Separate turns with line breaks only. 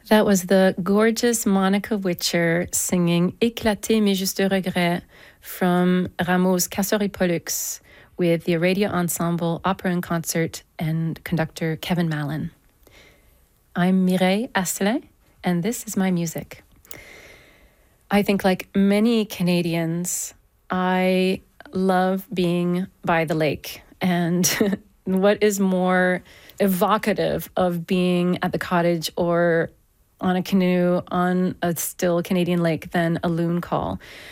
That was the gorgeous Monica Witcher singing Éclaté mais juste de regret from Rameau's Castor et Pollux with the Aradia Ensemble Opera and Concert and conductor Kevin Mallon. I'm Mireille Astelin, and this is my music. I think, like many Canadians, I love being by the lake. And what is more evocative of being at the cottage or on a canoe on a still Canadian lake than a loon call?